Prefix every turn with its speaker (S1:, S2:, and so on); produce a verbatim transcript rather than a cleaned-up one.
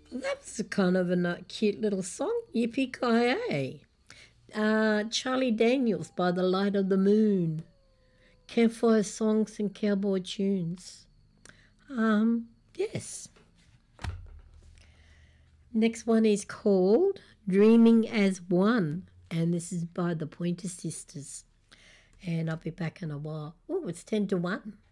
S1: That was a kind of a ni- cute little song. Yippee-ki-yay. Uh, Charlie Daniels, By the Light of the Moon. Campfire songs and cowboy tunes. Um, yes. Next one is called Dreaming as One, and this is by the Pointer Sisters. And I'll be back in a while. Oh, it's ten to one.